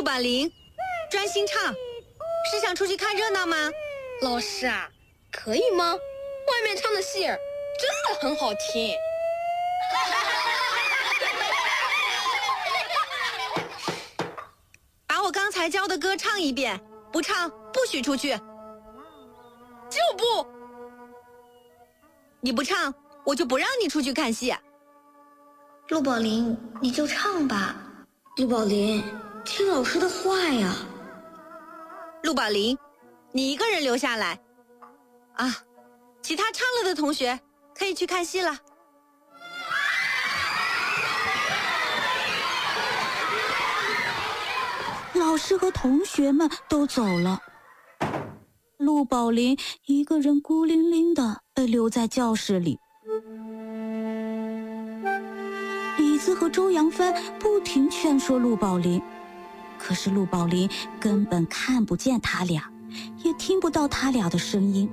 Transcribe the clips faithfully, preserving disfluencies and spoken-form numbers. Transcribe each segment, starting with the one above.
宝林，专心唱，是想出去看热闹吗？ 老师啊，可以吗？外面唱的戏真的很好听。 把我刚才教的歌唱一遍，不唱不许出去。 就不！ 你不唱，我就不让你出去看戏。 陆宝林，你就唱吧。陆宝林，听老师的话呀。 陆宝林，你一个人留下来。啊，其他唱了的同学可以去看戏了。 老师和同学们都走了，陆宝林一个人孤零零的被留在教室里。李子和周扬帆不停劝说陆宝林，可是陆宝林根本看不见他俩，也听不到他俩的声音。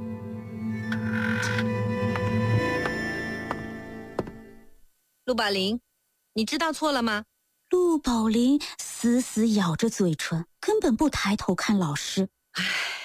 陆宝林，你知道错了吗？ 陆宝林死死咬着嘴唇，根本不抬头看老师。唉。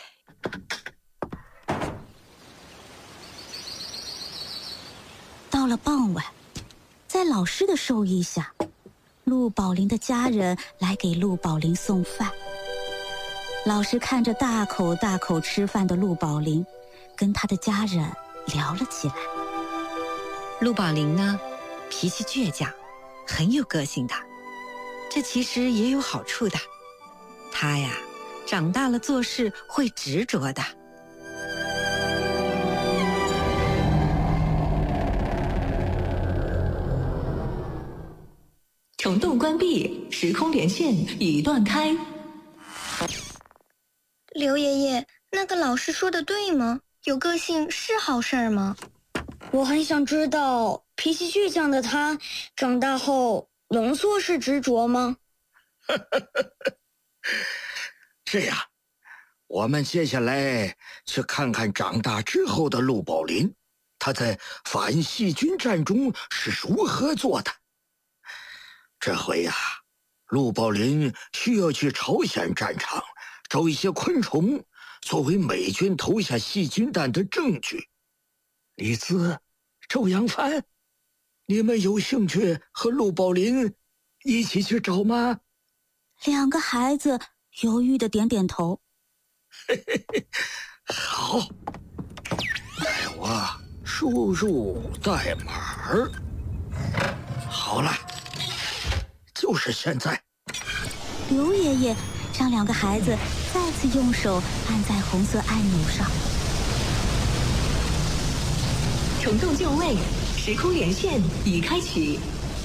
到了傍晚，在老师的授意下，陆宝林的家人来给陆宝林送饭。老师看着大口大口吃饭的陆宝林，跟他的家人聊了起来。 陆宝林呢，脾气倔强，很有个性的，这其实也有好处的。他呀，长大了做事会执着的。 虫洞关闭，时空连线已断开。 刘爷爷，那个老师说的对吗？有个性是好事儿吗？ 我很想知道，脾气倔强的他，长大后能做事执着吗？ 这样，我们接下来去看看长大之后的陆宝林，他在反细菌战中是如何做的。这回呀、啊，陆宝林需要去朝鲜战场找一些昆虫，作为美军投下细菌弹的证据。李子、周扬帆，你们有兴趣和陆宝林一起去找吗？ 两个孩子犹豫的点点头。 嘿嘿嘿，好，待我输入代码。好了。就是现在。 刘爷爷让两个孩子再次用手按在红色按钮上。 虫洞就位，时空连线已开启。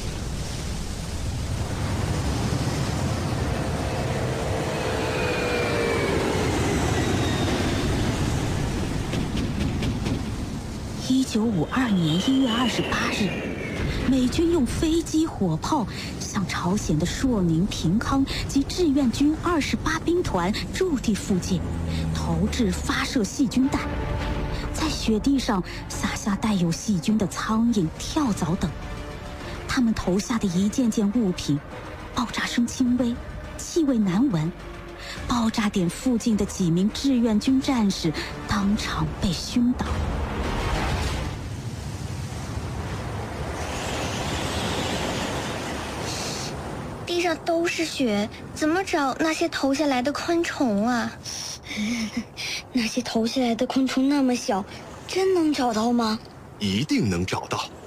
一九五二年一月二十八日，美军用飞机、火炮向朝鲜的朔宁、平康及志愿军二十八兵团驻地附近投掷发射细菌弹，在雪地上撒下带有细菌的苍蝇、跳蚤等。他们投下的一件件物品，爆炸声轻微，气味难闻。爆炸点附近的几名志愿军战士当场被熏倒。 地上都是雪，怎么找那些投下来的昆虫啊？ 那些投下来的昆虫那么小，真能找到吗？ 一定能找到。